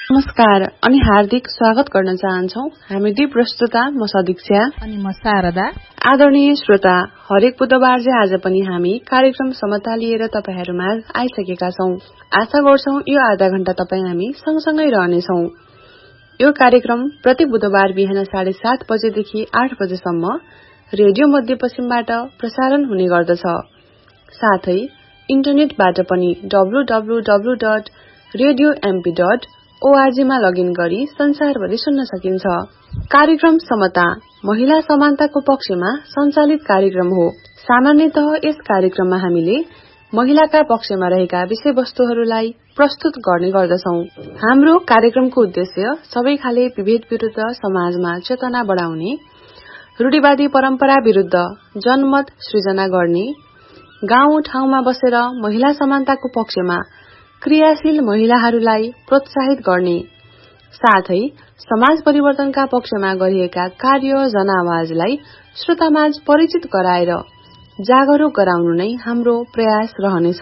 नमस्कार अनि हार्दिक स्वागत गर्न चाहन्छौ हामी दुई प्रस्तुता म सदीक्षा अनि म शारदा। आदरणीय श्रोता, हरेक बुधबार चाहिँ आज पनि हामी कार्यक्रम समता लिएर तपाईहरुमा आइसकेका छौं। आशा गर्छौं यो आधा घण्टा तपाई हामी सँगसँगै रहनेछौं। यो कार्यक्रम प्रति बुधबार बिहान 7:30 बजेदेखि 8 बजेसम्म रेडियो मध्यपश्चिमबाट प्रसारण हुने गर्दछ। साथै इन्टरनेटबाट पनि www.radiomp.org मा लगइन गरी संसारभरि सुन्न सकिन्छ। कार्यक्रम समता महिला समानताको पक्षमा सञ्चालित कार्यक्रम हो। सामान्यतः यस कार्यक्रममा हामीले महिलाका पक्षमा रहेका विषयवस्तुहरूलाई प्रस्तुत गर्ने गर्दछौं। हाम्रो कार्यक्रमको उद्देश्य सबै खाले विभेद विरुद्ध समाजमा चेतना बढाउने, रूढिवादी परम्परा विरुद्ध जनमत सृजना गर्ने, गाउँ ठाउँमा बसेर महिला समानताको पक्षमा क्रियाशील महिलाहरूलाई प्रोत्साहित गर्ने, साथै समाज परिवर्तनका पक्षमा गरिएका कार्य जनआवाजलाई श्रोतामाझ परिचित गराएर जागरूक गराउनु नै हाम्रो प्रयास रहनेछ।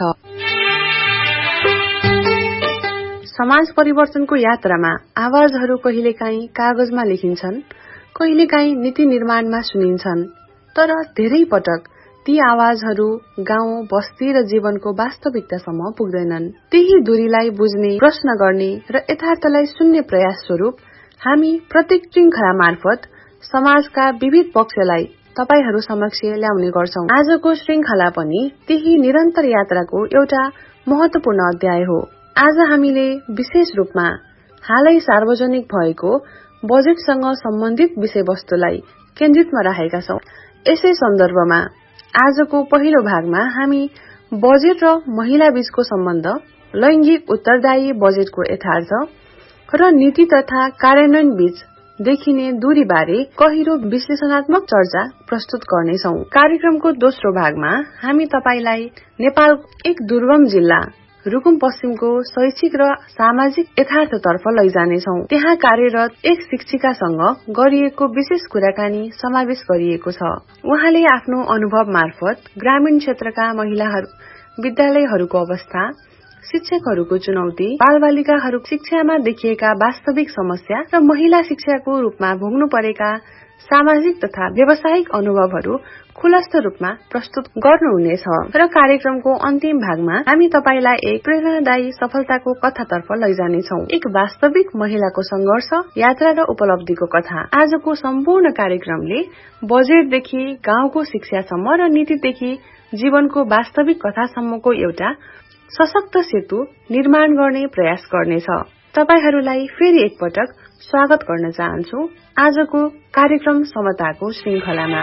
समाज परिवर्तनको यात्रामा आवाजहरू कहिलेकाहीँ कागजमा लेखिन्छन्, कहिलेकाहीँ नीति निर्माणमा सुनिन्छन्, तर धेरै पटक ती आवाजहरू गाउँ, बस्ती र जीवनको वास्तविकतासम्म पुग्दैनन्। त्यही दूरीलाई बुझ्ने, प्रश्न गर्ने र यथार्थलाई सुन्ने प्रयास स्वरूप हामी प्रत्येक श्रृंखला मार्फत समाजका विविध पक्षलाई तपाईहरू समक्ष ल्याउने गर्छौं। आजको श्रृंखला पनि त्यही निरन्तर यात्राको एउटा महत्वपूर्ण अध्याय हो। आज हामीले विशेष रूपमा हालै सार्वजनिक भएको बजेटसँग सम्बन्धित विषयवस्तुलाई केन्द्रितमा राखेका छौं। यसै सन्दर्भमा आजको पहिलो भागमा हामी बजेट र महिला बीचको सम्बन्ध, लैंगिक उत्तरदायी बजेटको यथार्थ र नीति तथा कार्यान्वयन बीच देखिने दूरीबारे गहिरो विश्लेषणात्मक चर्चा प्रस्तुत गर्नेछौं। कार्यक्रमको दोस्रो भागमा हामी तपाईलाई नेपाल एक दुर्गम जिल्ला रुकुम पश्चिमको शैक्षिक र सामाजिक यथार्थतर्फ लैजानेछौं। त्यहाँ कार्यरत एक शिक्षिकासँग गरिएको विशेष कुराकानी समावेश गरिएको छ। उहाँले आफ्नो अनुभव मार्फत ग्रामीण क्षेत्रका महिलाहरू, विद्यालयहरूको अवस्था, शिक्षकहरूको चुनौती, बालबालिकाहरू शिक्षामा देखिएका वास्तविक समस्या र महिला शिक्षाको रूपमा भोग्नु परेका सामाजिक तथा व्यावसायिक अनुभवहरू खुलस्त रूपमा प्रस्तुत गर्नुहुनेछ। र कार्यक्रमको अन्तिम भागमा हामी तपाईलाई एक प्रेरणादायी सफलताको कथातर्फ लैजानेछौं। एक वास्तविक महिलाको संघर्ष, यात्रा र उपलब्धिको कथा। आजको सम्पूर्ण कार्यक्रमले बजेटदेखि गाउँको शिक्षासम्म र नीतिदेखि जीवनको वास्तविक कथासम्मको एउटा सशक्त सेतु निर्माण गर्ने प्रयास गर्नेछ। तपाईहरूलाई फेरि एकपटक स्वागत गर्न चाहन्छु आजको कार्यक्रम समताको श्रृंखलामा।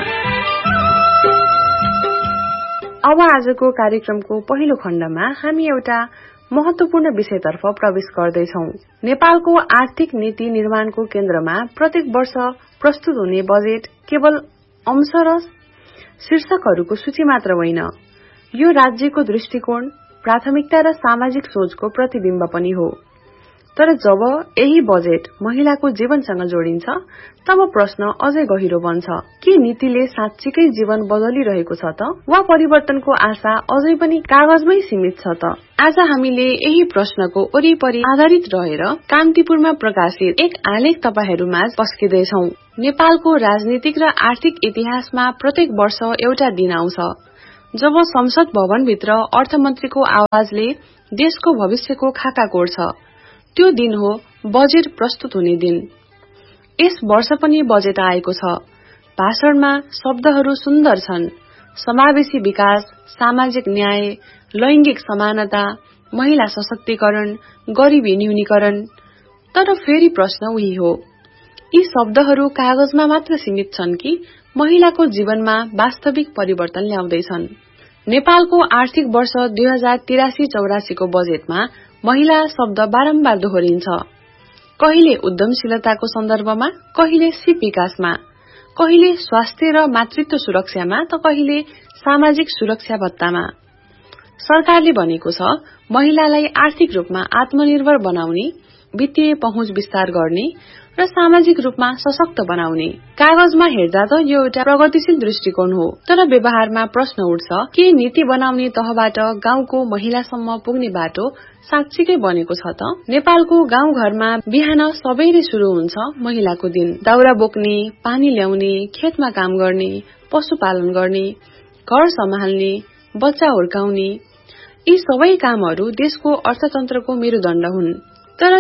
अब आजको कार्यक्रमको पहिलो खण्डमा हामी एउटा महत्वपूर्ण विषयतर्फ प्रवेश गर्दैछौं। नेपालको आर्थिक नीति निर्माणको केन्द्रमा प्रत्येक वर्ष प्रस्तुत हुने बजेट केवल अंश र शीर्षकहरूको सूची मात्र होइन, यो राज्यको दृष्टिकोण, प्राथमिकता र सामाजिक सोचको प्रतिबिम्ब पनि हो। तर जब यही बजेट महिलाको जीवनसँग जोडिन्छ तब प्रश्न अझै गहिरो बन्छ। के नीतिले साँच्चीकै जीवन बदलिरहेको छ त, वा परिवर्तनको आशा अझै पनि कागजमै सीमित छ त? आज हामीले यही प्रश्नको वरिपरि आधारित रहेर कान्तिपुरमा प्रकाशित एक आलेख तपाईहरूमाझ पस्किँदैछौं। नेपालको राजनीतिक र आर्थिक इतिहासमा प्रत्येक वर्ष एउटा दिन आउँछ जब संसद भवनभित्र अर्थमन्त्रीको आवाजले देशको भविष्यको खाका कोर्छ। त्यो दिन हो बजेट प्रस्तुत हुने दिन। यस वर्ष पनि बजेट आएको छ। भाषणमा शब्दहरू सुन्दर छन्, समावेशी विकास, सामाजिक न्याय, लैंगिक समानता, महिला सशक्तिकरण, गरिबी न्यूनीकरण। तर फेरि प्रश्न उही हो, यी शब्दहरू कागजमा मात्र सीमित छन् कि महिलाको जीवनमा वास्तविक परिवर्तन ल्याउँदैछन्? नेपालको आर्थिक वर्ष 2083-84 को बजेटमा महिला शब्द बारम्बार दोहोरिन्छ। कहिले उद्यमशीलताको सन्दर्भमा, कहिले सिप विकासमा, कहिले स्वास्थ्य र मातृत्व सुरक्षामा त कहिले सामाजिक सुरक्षा भत्तामा। सरकारले भनेको छ महिलालाई आर्थिक रूपमा आत्मनिर्भर बनाउने, वित्तीय पहुँच विस्तार गर्ने र सामाजिक रूपमा सशक्त बनाउने। कागजमा हेर्दा त यो एउटा प्रगतिशील दृष्टिकोण हो, तर व्यवहारमा प्रश्न उठ्छ के नीति बनाउने तहबाट गाउँको महिलासम्म पुग्ने बाटो साँच्चीकै बनेको छ त? नेपालको गाउँ घरमा बिहान सबैले शुरू हुन्छ महिलाको दिन। दाउरा बोक्ने, पानी ल्याउने, खेतमा काम गर्ने, पशुपालन गर्ने, घर सम्हाल्ने, बच्चा हुर्काउने, यी सबै कामहरू देशको अर्थतन्त्रको मेरुदण्ड हुन्। तर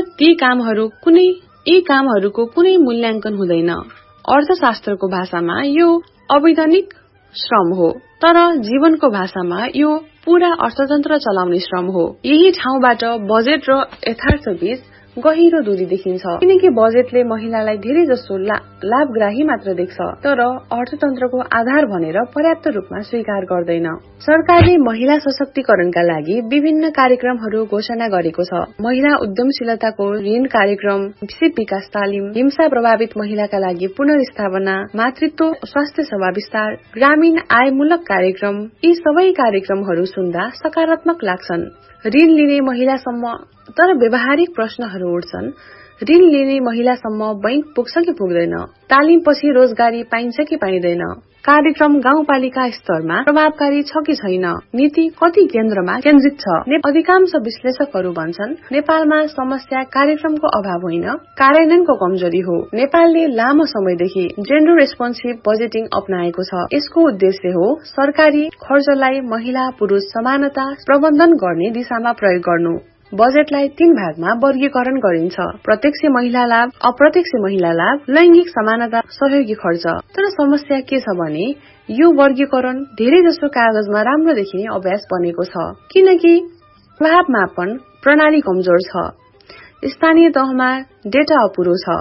यी कामहरूको कुनै मूल्याङ्कन हुँदैन। अर्थशास्त्रको भाषामा यो अवैधानिक श्रम हो, तर जीवनको भाषामा यो पूरा अर्थतन्त्र चलाउने श्रम हो। यही ठाउँबाट बजेट र यथार्थ बीच गहिरो दूरी देखिन्छ, किनकि बजेटले महिलालाई धेरै जसो लाभग्राही मात्र देख्छ, तर अर्थतन्त्रको आधार भनेर पर्याप्त रूपमा स्वीकार गर्दैन। सरकारले महिला सशक्तिकरणका लागि विभिन्न कार्यक्रमहरू घोषणा गरेको छ। महिला उद्यमशीलताको ऋण कार्यक्रम, सिप विकास तालिम, हिंसा प्रभावित महिलाका लागि पुनर्स्थापना, मातृत्व स्वास्थ्य सेवा विस्तार, ग्रामीण आयमूलक कार्यक्रम, यी सबै कार्यक्रमहरू सुन्दा सकारात्मक लाग्छन्। ऋण लिने महिलासम्म तर व्यावहारिक प्रश्नहरू उठ्छन्। ऋण लिने महिलासम्म बैंक पुग्छ कि पुग्दैन? तालिमपछि रोजगारी पाइन्छ कि पाइँदैन? कार्यक्रम गाउँपालिका स्तरमा प्रभावकारी छ कि छैन? नीति कति केन्द्रमा केन्द्रित छ? अधिकांश विश्लेषकहरू भन्छन् नेपालमा समस्या कार्यक्रमको अभाव होइन, कार्यान्वयनको कमजोरी हो। नेपालले लामो समयदेखि जेन्डर रेस्पोन्सिभ बजेटिङ अपनाएको छ। यसको उद्देश्य हो सरकारी खर्चलाई महिला पुरुष समानता प्रबन्धन गर्ने दिशामा प्रयोग गर्नु। बजेटलाई 3 भागमा वर्गीकरण गरिन्छ: प्रत्यक्ष महिला लाभ, अप्रत्यक्ष महिला लाभ, लैंगिक समानता, सहयोगी खर्च। तर समस्या के छ भने यो वर्गीकरण धेरै जसो कागजमा राम्रो देखिने अभ्यास बनेको छ, किनकि प्रभाव मापन प्रणाली कमजोर छ, स्थानीय तहमा डेटा अपुरो छ,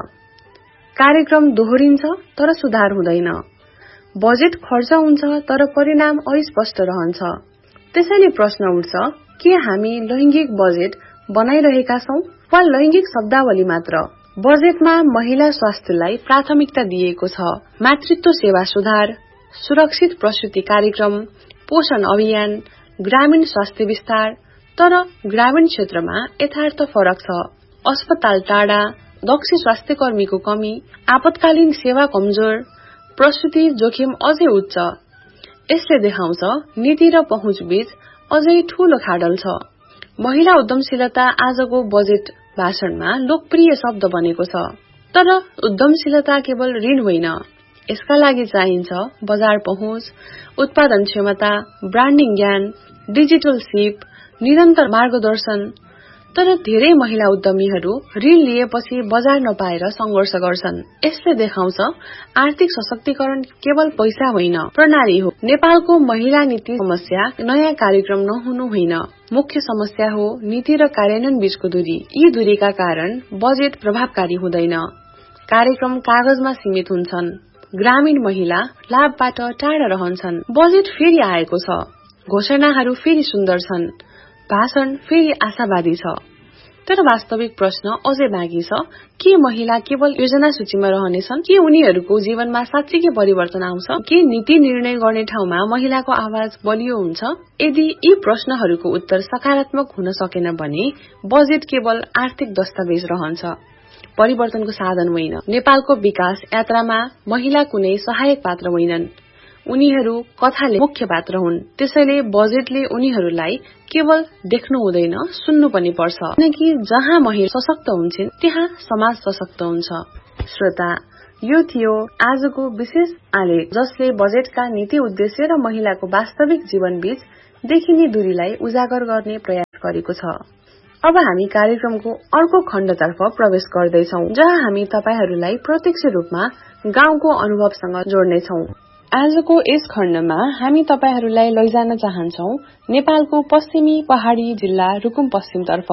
कार्यक्रम दोहोरिन्छ तर सुधार हुँदैन, बजेट खर्च हुन्छ तर परिणाम अस्पष्ट रहन्छ। त्यसैले प्रश्न उठ्छ के हामी लैंगिक बजेट बनाइरहेका छौं वा लैंगिक शब्दावली मात्र? बजेटमा महिला स्वास्थ्यलाई प्राथमिकता दिएको छ। मातृत्व सेवा सुधार, सुरक्षित प्रसूति कार्यक्रम, पोषण अभियान, ग्रामीण स्वास्थ्य विस्तार। तर ग्रामीण क्षेत्रमा यथार्थ फरक छ। अस्पताल टाढा, दक्ष स्वास्थ्य कर्मीको कमी, आपतकालीन सेवा कमजोर, प्रसूति जोखिम अझै उच्च। यसले देखाउँछ नीति र पहुँच बीच अझै ठूलो खाडल छ। महिला उद्यमशीलता आजको बजेट भाषणमा लोकप्रिय शब्द बनेको छ, तर उद्यमशीलता केवल ऋण होइन, यसका लागि चाहिन्छ बजार पहुँच, उत्पादन क्षमता, ब्रान्डिङ ज्ञान, डिजिटल सिप, निरन्तर मार्गदर्शन। तर धेरै महिला उद्यमीहरू ऋण लिएपछि बजार नपाएर संघर्ष गर्छन्। यसले देखाउँछ आर्थिक सशक्तिकरण केवल पैसा होइन, प्रणाली हो। नेपालको महिला नीति समस्या नयाँ कार्यक्रम नहुनु होइन, मुख्य समस्या हो नीति र कार्यान्वयन बीचको दूरी। यी दूरीका कारण बजेट प्रभावकारी हुँदैन, कार्यक्रम कागजमा सीमित हुन्छन्, ग्रामीण महिला लाभबाट टाढा रहन्छन्। बजेट फेरि आएको छ, घोषणाहरू फेरि सुन्दर छन्, भाषण फेरि आशावादी छ, तर वास्तविक प्रश्न अझै बाँकी छ। के महिला केवल योजना सूचीमा रहनेछन्? के उनीहरूको जीवनमा साँच्चीकै परिवर्तन आउँछ? के नीति निर्णय गर्ने ठाउँमा महिलाको आवाज बलियो हुन्छ? यदि यी प्रश्नहरूको उत्तर सकारात्मक हुन सकेन भने बजेट केवल आर्थिक दस्तावेज रहन्छ, परिवर्तनको साधन होइन। नेपालको विकास यात्रामा महिला कुनै सहायक पात्र होइनन्, उनीहरू कथाले मुख्य पात्र हुन्। त्यसैले बजेटले उनीहरूलाई केवल देख्नु हुँदैन, सुन्नु पनि पर्छ, किनकि जहाँ महिला सशक्त हुन्छन् त्यहाँ समाज सशक्त हुन्छ। श्रोता, यो थियो आजको विशेष आलेख, जसले बजेटका नीति उद्देश्य र महिलाको वास्तविक जीवन बीच देखिने दूरीलाई उजागर गर्ने प्रयास गरेको छ। अब हामी कार्यक्रमको अर्को खण्डतर्फ प्रवेश गर्दैछौं, जहाँ हामी तपाईहरूलाई प्रत्यक्ष रूपमा गाउँको अनुभवसँग जोड्नेछौं। आजको यस खण्डमा हामी तपाईहरूलाई लैजान चाहन्छौं नेपालको पश्चिमी पहाड़ी जिल्ला रुकुम पश्चिमतर्फ,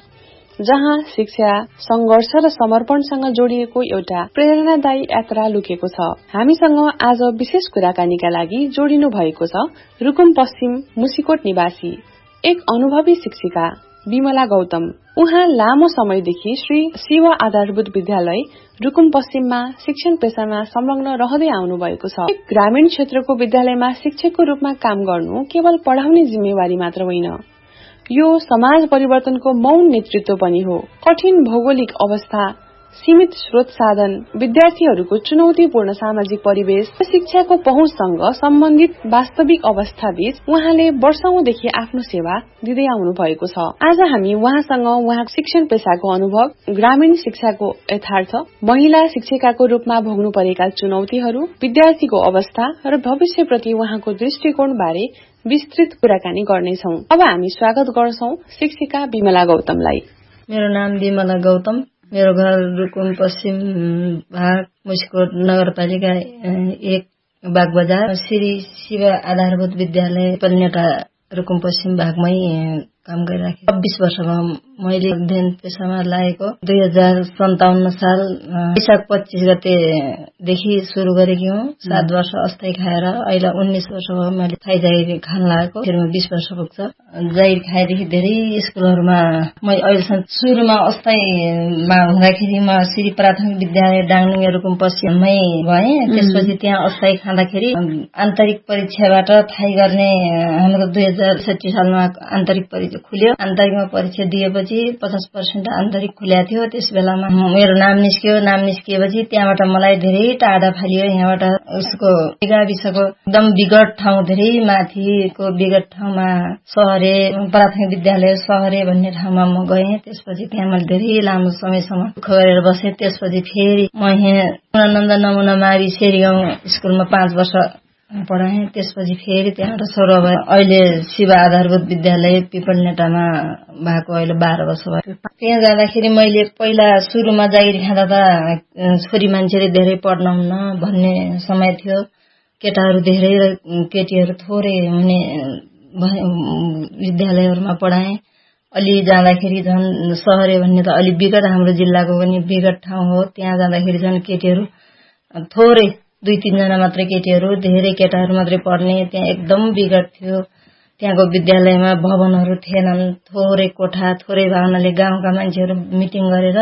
जहाँ शिक्षा, संघर्ष र समर्पणसँग जोडिएको एउटा प्रेरणादायी यात्रा लुकेको छ। हामीसँग आज विशेष कुराकानीका लागि जोडिनु भएको छ रुकुम पश्चिम मुसिकोट निवासी एक अनुभवी शिक्षिका विमला गौतम। उहाँ लामो समयदेखि श्री शिव आधारभूत विद्यालय रुकुम पश्चिममा शिक्षण पेशामा संलग्न रहँदै आउनु भएको छ। ग्रामीण क्षेत्रको विद्यालयमा शिक्षकको रूपमा काम गर्नु केवल पढाउने जिम्मेवारी मात्र होइन, यो समाज परिवर्तनको मौन नेतृत्व पनि हो। कठिन भौगोलिक अवस्था, सीमित स्रोत साधन, विद्यार्थीहरूको चुनौतीपूर्ण सामाजिक परिवेश र शिक्षाको पहुँचसँग सम्बन्धित वास्तविक अवस्था बीच उहाँले वर्षौंदेखि आफ्नो सेवा दिँदै आउनु भएको छ। आज हामी उहाँसँग उहाँको शिक्षण पेशाको अनुभव, ग्रामीण शिक्षाको यथार्थ, महिला शिक्षिकाको रूपमा भोग्नु परेका चुनौतीहरू, विद्यार्थीको अवस्था र भविष्यप्रति उहाँको दृष्टिकोण बारे विस्तृत कुराकानी गर्नेछौं। अब हामी स्वागत गर्छौं शिक्षिका विमला गौतमलाई। मेरो नाम विमला गौतम, मेरो घर रुकुम पश्चिम भाग मुस्कोट नगरपालिका 1 बागबजार, श्री शिव आधारभूत विद्यालय पन्नेटा रुकुम पश्चिम भागमै काम गरिराखेँ। 26 वर्षमा मैले अध्ययन पेशामा लागेको 2057 साल वैशाख 25 गतेदेखि सुरु गरेकी हुँ। 7 वर्ष अस्थायी खाएर अहिले 19 वर्षमा मैले थाई जागिर खान लागेको। फेरिमा 20 वर्ष पुग्छ। जागिर खाएदेखि धेरै स्कुलहरूमा मैले अहिलेसम्म सुरुमा अस्थायीमा हुँदाखेरि म श्री प्राथमिक विद्यालय डाङडुङ रुकुम पश्चिममै भएँ। त्यसपछि त्यहाँ अस्थायी खाँदाखेरि आन्तरिक परीक्षाबाट थाई गर्ने हाम्रो 2060 सालमा आन्तरिक परीक्षा खुल्यो। आन्तरिकमा परीक्षा दिएपछि 50% आन्तरिक खुल्या थियो। त्यस बेलामा मेरो नाम निस्कियो। नाम निस्किएपछि त्यहाँबाट मलाई धेरै टाढा फालियो। यहाँबाट उसको गाविसको एकदम विगत ठाउँ, धेरै माथिको विगत ठाउँमा सहरे प्राथमिक विद्यालय सहरे भन्ने ठाउँमा म गएँ। त्यसपछि त्यहाँ मैले धेरै लामो समयसम्म दुःख गरेर बसेँ। त्यसपछि फेरि म यहाँ नन्द नमुना मावि सेरीगाउँ स्कुलमा 5 वर्ष पढाएँ। त्यसपछि फेरि त्यहाँबाट सरुवा भए अहिले शिव आधारभूत विद्यालय पिपलनेटामा भएको अहिले 12 वर्ष भयो। त्यहाँ जाँदाखेरि मैले पहिला सुरुमा जागिर खाँदा त छोरी मान्छेले धेरै पढ्न हुन्न भन्ने समय थियो। केटाहरू धेरै र केटीहरू थोरै हुने विद्यालयहरूमा पढाएँ। अलि जाँदाखेरि झन् सहरे भन्ने त अलि विगत हाम्रो जिल्लाको पनि विगत ठाउँ हो। त्यहाँ जाँदाखेरि झन् केटीहरू थोरै 2-3 जना मात्रै केटीहरू, धेरै केटाहरू मात्रै पढ्ने। त्यहाँ एकदम विगत थियो। त्यहाँको विद्यालयमा भवनहरू थिएनन्, थोरै कोठा, थोरै भावनाले गाउँका मान्छेहरू मिटिङ गरेर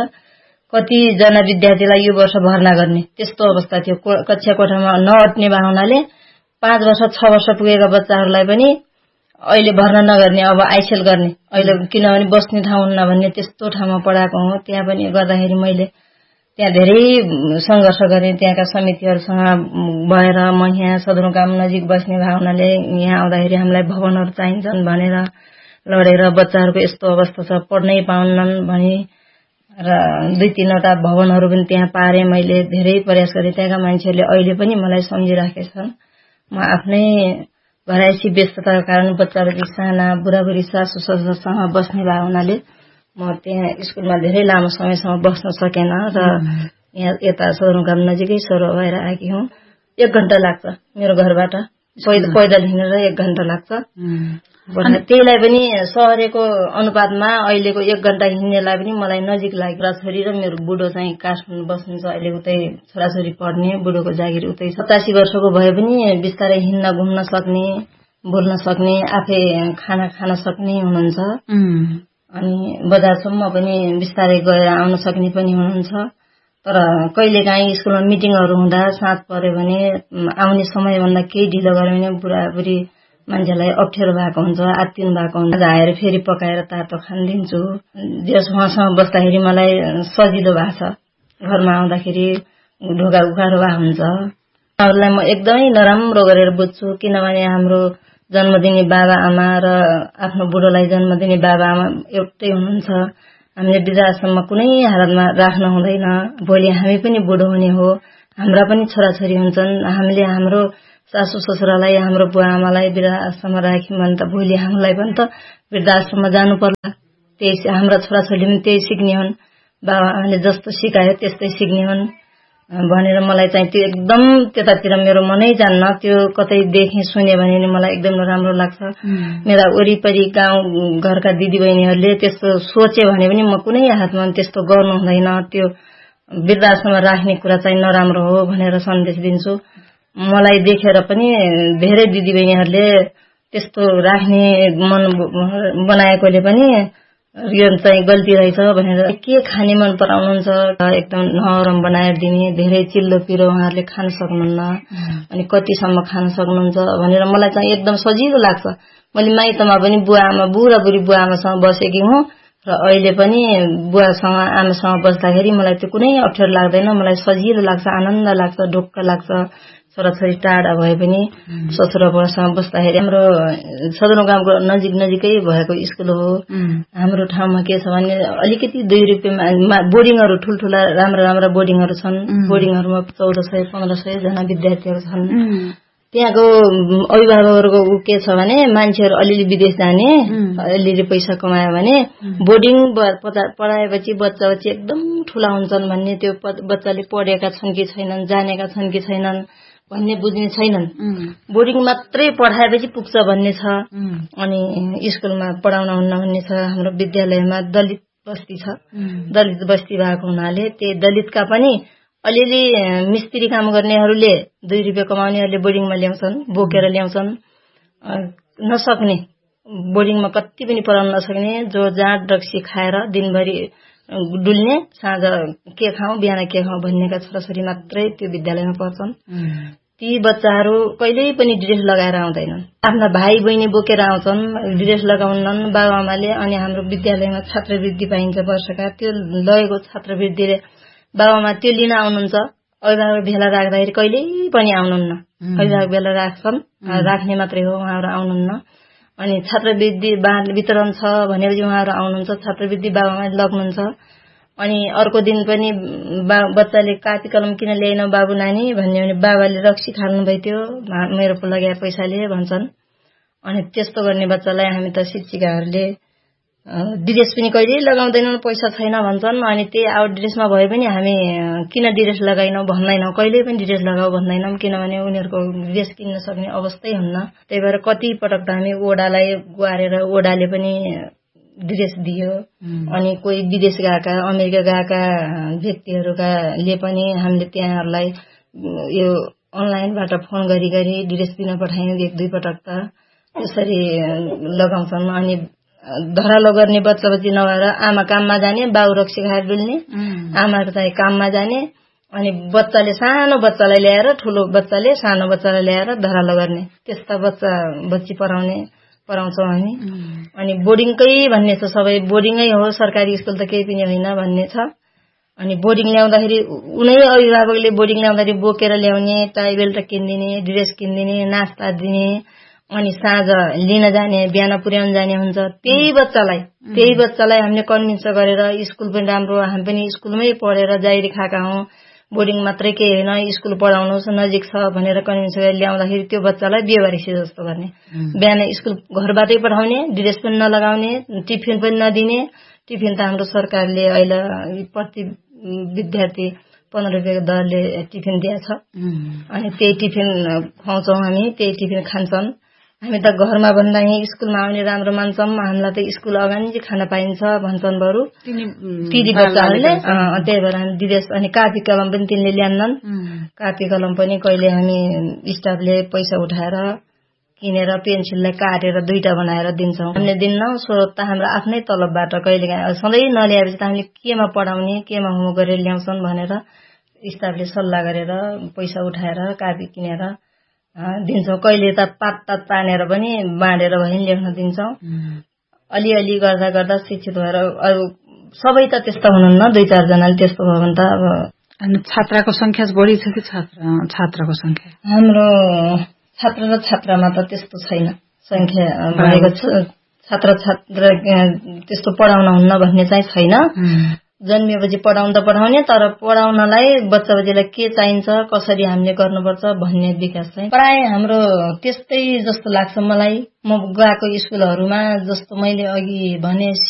कतिजना विद्यार्थीलाई यो वर्ष भर्ना गर्ने त्यस्तो अवस्था थियो। कक्षा कोठामा नअट्ने भावनाले 5 वर्ष 6 वर्ष पुगेका बच्चाहरूलाई पनि अहिले भर्ना नगर्ने, अब आइसेल गर्ने, अहिले किनभने बस्ने ठाउँ हुन्न भन्ने त्यस्तो ठाउँमा पढाएको हो। त्यहाँ पनि गर्दाखेरि मैले त्यहाँ धेरै संघर्ष गरेँ। त्यहाँका समितिहरूसँग भएर म यहाँ सदरमुकाम नजिक बस्ने भावनाले यहाँ आउँदाखेरि हामीलाई भवनहरू चाहिन्छन् भनेर लडेर बच्चाहरूको यस्तो अवस्था छ पढ्नै पाउन्नन् भनी र 2-3वटा भवनहरू पनि त्यहाँ पारेँ। मैले धेरै प्रयास गरेँ। त्यहाँका मान्छेहरूले अहिले पनि मलाई सम्झिराखेछन्। म आफ्नै घरायसी व्यस्तताका कारण बच्चाहरू साना बुढाबुढी सासु ससुरसँग बस्ने भावनाले म त्यहाँ स्कुलमा धेरै लामो समयसम्म बस्न सकेन र यहाँ यता सदरमुकाम नजिकै सरुवा भएर आएकी हुँ। 1 घण्टा लाग्छ मेरो घरबाट पैदल हिँडेर 1 घण्टा लाग्छ। त्यहीलाई पनि सहरेको अनुपातमा अहिलेको 1 घण्टा हिँड्नेलाई पनि मलाई नजिक लाग्यो। छोरी र मेरो बुढो चाहिँ काठमाडौँ बस्नुहुन्छ। अहिले उतै छोराछोरी पढ्ने, बुढोको जागिर उतै 87 वर्षको भए पनि बिस्तारै हिँड्न घुम्न सक्ने, बोल्न सक्ने, आफै खाना खान सक्ने हुनुहुन्छ। अनि बजारसम्म पनि बिस्तारै गएर आउन सक्ने पनि हुनुहुन्छ। तर कहिलेकाहीँ स्कुलमा मिटिङहरू हुँदा साँझ पर्यो भने आउने समयभन्दा केही ढिलो गर्यो भने बुढाबुढी मान्छेलाई अप्ठ्यारो भएको हुन्छ, आत्तिनु भएको हुन्छ। आएर फेरि पकाएर तातो खान दिन्छु। जस उहाँसँग बस्दाखेरि मलाई सजिलो भएको छ। घरमा आउँदाखेरि ढोका उखारो भए हुन्छ। उहाँहरूलाई म एकदमै नराम्रो गरेर बुझ्छु। किनभने हाम्रो जन्म दिने बाबा आमा र आफ्नो बुढोलाई जन्म दिने बाबा आमा एउटै हुनुहुन्छ। हामीले वृद्धाश्रममा कुनै हालतमा राख्न हुँदैन। भोलि हामी पनि बुढो हुने हो, हाम्रा पनि छोराछोरी हुन्छन्। हामीले हाम्रो सासु ससुरालाई, हाम्रो बुवा आमालाई वृद्धाश्रममा राख्यौँ भने त भोलि हामीलाई पनि त वृद्धाश्रममा जानु पर्ला। त्यही हाम्रा छोराछोरीले पनि त्यही सिक्ने हुन्। बाबा आमाले जस्तो सिकायो त्यस्तै सिक्ने हुन् भनेर मलाई चाहिँ त्यो एकदम त्यतातिर मेरो मनै जान्न। त्यो कतै देखेँ सुने भने नि मलाई एकदम राम्रो लाग्छ। मेरा वरिपरि गाउँ घरका दिदीबहिनीहरूले त्यस्तो सोचे भने पनि म कुनै हातमा त्यस्तो गर्नु हुँदैन। त्यो वृद्धाश्रममा राख्ने कुरा चाहिँ नराम्रो हो भनेर सन्देश दिन्छु। मलाई देखेर पनि धेरै दिदीबहिनीहरूले त्यस्तो राख्ने मन बनाएकोले पनि यो चाहिँ गल्ती रहेछ भनेर के खाने मन पराउनुहुन्छ, एकदम नरम बनाएर दिने, धेरै चिल्लो पिरो उहाँहरूले खान सक्नुहुन्न अनि कतिसम्म खान सक्नुहुन्छ भनेर मलाई चाहिँ एकदम सजिलो लाग्छ। मैले माइतमा पनि बुढा बुढी बुवा आमासँग बसेकी हुँ र अहिले पनि बुवासँग आमासँग बस्दाखेरि मलाई त्यो कुनै अप्ठ्यारो लाग्दैन, मलाई सजिलो लाग्छ, आनन्द लाग्छ, ढुक्क लाग्छ। छोराछोरी टाढा भए पनि ससुरा बुवासँग बस्दाखेरि हाम्रो सदरमुकामको नजिकै भएको स्कुल हो। हाम्रो ठाउँमा के छ भने अलिकति 2 रुपियाँमा बोर्डिङहरू ठुल्ठुला राम्रा बोर्डिङहरू छन्। बोर्डिङहरूमा 1400-1500 जना विद्यार्थीहरू छन्। त्यहाँको अभिभावकहरूको के छ भने मान्छेहरू अलिअलि विदेश जाने, अलिअलि पैसा कमायो भने बोर्डिङ पढाएपछि बच्चा एकदम ठुला हुन्छन् भन्ने, त्यो बच्चाले पढेका छन् कि छैनन्, जानेका छन् कि छैनन् भन्ने बुझ्ने छैनन्। बोर्डिङ मात्रै पढाएपछि पुग्छ भन्ने छ। अनि स्कुलमा पढाउन हुन्न भन्ने छ। हाम्रो विद्यालयमा दलित बस्ती छ। दलित बस्ती भएको हुनाले त्यही दलितका पनि अलिअलि मिस्त्री काम गर्नेहरूले 2 रुपियाँ कमाउनेहरूले बोर्डिङमा ल्याउँछन्, बोकेर ल्याउँछन्। नसक्ने बोर्डिङमा कति पनि पढाउन नसक्ने, जो जाँड रक्सी खाएर दिनभरि डुल्ने, साँझ के खाउँ बिहान के खाउँ भन्नेका छोराछोरी मात्रै त्यो विद्यालयमा पढ्छन्। ती बच्चाहरू कहिल्यै पनि ड्रेस लगाएर आउँदैनन्। आफ्ना भाइ बहिनी बोकेर आउँछन्, ड्रेस लगाउनन् बाबुआमाले। अनि हाम्रो विद्यालयमा छात्रवृत्ति पाइन्छ वर्षका, त्यो लगेको छात्रवृत्तिले बाबुआमा त्यो लिन आउनुहुन्छ। अभिभावक भेला राख्दाखेरि कहिल्यै पनि आउनुहुन्न। अभिभावक भेला राख्ने मात्रै हो, उहाँहरू आउनुहुन्न। अनि छात्रवृत्ति वितरण छ भनेपछि उहाँहरू आउनुहुन्छ, छात्रवृत्ति बाबुआमाले लग्नुहुन्छ। अनि अर्को दिन पनि बच्चाले कापी कलम किन ल्याएन बाबु नानी भन्यो भने बाबाले रक्सी खानु भइथ्यो मेरो लगाए पैसाले भन्छन्। अनि त्यस्तो गर्ने बच्चालाई हामी त शिक्षिकाहरूले ड्रेस पनि कहिल्यै लगाउँदैनौँ, पैसा छैन भन्छन्। अनि त्यही आउट ड्रेसमा भए पनि हामी किन ड्रेस लगाइनौँ भन्दैनौँ, कहिल्यै पनि ड्रेस लगाऊ भन्दैनौँ, किनभने उनीहरूको ड्रेस किन्न सक्ने अवस्थै हुन्न। त्यही भएर कति पटक त हामी ओडालाई गुहारेर ओडाले पनि ड्रेस दियो। अनि कोही विदेश गएका, अमेरिका गएका व्यक्तिहरूले पनि हामीले त्यहाँहरूलाई यो अनलाइनबाट फोन गरी ड्रेस दिन पठायौँ 1-2 पटक त। त्यसरी लगाउँछन्। अनि धरालो गर्ने बच्चा नभएर आमा काममा जाने, बाउ रक्सी खाएर डुल्ने, आमाहरू चाहिँ काममा जाने। अनि बच्चाले सानो बच्चालाई ल्याएर, ठुलो बच्चाले सानो बच्चालाई ल्याएर धरालो गर्ने, त्यस्ता बच्ची पढाउँछौँ हामी। अनि बोर्डिङकै भन्ने छ, सबै बोर्डिङै हो, सरकारी स्कुल त केही पनि होइन भन्ने छ। अनि बोर्डिङ ल्याउँदाखेरि उनै अभिभावकले बोर्डिङ ल्याउँदाखेरि बोकेर ल्याउने, टाई बेल्ट किनिदिने, ड्रेस किनिदिने, नास्ता दिने। अनि साँझ लिन जाने, बिहान पुर्याउन जाने हुन्छ। त्यही बच्चालाई हामीले कन्भिन्स गरेर स्कुल पनि राम्रो, हामी पनि स्कुलमै पढेर जाहिरी खाएका हौँ, बोर्डिङ मात्रै केही होइन, स्कुल पढाउनुहोस् नजिक छ भनेर कन्भिन्स गरेर ल्याउँदाखेरि त्यो बच्चालाई बेवारिसी जस्तो गर्ने। बिहान स्कुल घरबाटै पठाउने, ड्रेस पनि नलगाउने, टिफिन पनि नदिने। टिफिन त हाम्रो सरकारले अहिले प्रति विद्यार्थी 15 रुपियाँको दरले टिफिन दिएछ। अनि त्यही टिफिन खुवाउँछौँ हामी, त्यही टिफिन खान्छन्। हामी त घरमा भन्दा यहीँ स्कुलमा आउने राम्रो मान्छौँ, हामीलाई त स्कुल अगाडि चाहिँ खाना पाइन्छ भन्छन् बरु तिनी बच्चाहरूले। त्यही भएर हामी ड्रेस अनि कापी कलम पनि तिनले ल्यान्नन्। कापी कलम पनि कहिले हामी स्टाफले पैसा उठाएर किनेर पेन्सिललाई काटेर 2टा बनाएर दिन्छौँ। हामीले दिन्नौँ, स्रोत त हाम्रो आफ्नै तलबबाट कहिले सधैँ नल्याएपछि त हामीले केमा पढाउने, केमा होमवर्क गरेर ल्याउँछन् भनेर स्टाफले सल्लाह गरेर पैसा उठाएर कापी किनेर दिन्छौँ। कहिले त पात तानेर पनि बाँडेर भए पनि लेख्न दिन्छौँ। अलिअलि गर्दा शिक्षित भएर अरू सबै त त्यस्तो हुनुहुन्न, 2-4 जनाले त्यस्तो भयो भने त अब। छात्राको संख्या बढी छ कि छात्राको संख्या? हाम्रो छात्र र छात्रामा त त्यस्तो छैन संख्या बढेको छ। छात्र त्यस्तो पढाउन हुन्न भन्ने चाहिँ छैन। जन्मिएपछि पढाउने, तर पढाउनलाई बच्चालाई के चाहिन्छ, कसरी हामीले गर्नुपर्छ भन्ने विकास चाहिँ प्राय हाम्रो त्यस्तै जस्तो लाग्छ मलाई। म गएको स्कुलहरूमा जस्तो मैले अघि भने